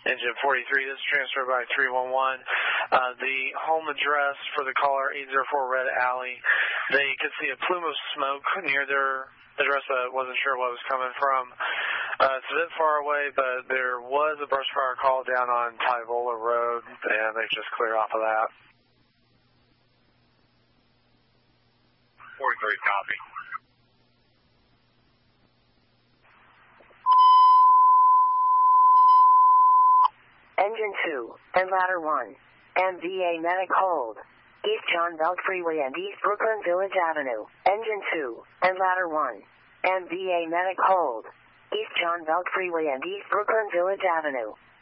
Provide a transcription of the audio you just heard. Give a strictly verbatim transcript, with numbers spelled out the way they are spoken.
Engine forty-three, this is transferred by three one one. Uh, the home address for the caller, eight oh four Red Alley. They could see a plume of smoke near their address, but wasn't sure what was coming from. Uh, it's a bit far away, but there was a brush fire call down on Tyvola Road, and they just cleared off of that. forty-three, copy. Engine two, and ladder one. M V A medic hold. East John Belt Freeway and East Brooklyn Village Avenue. Engine two, and ladder one. M V A medic hold. East John Belt Freeway and East Brooklyn Village Avenue.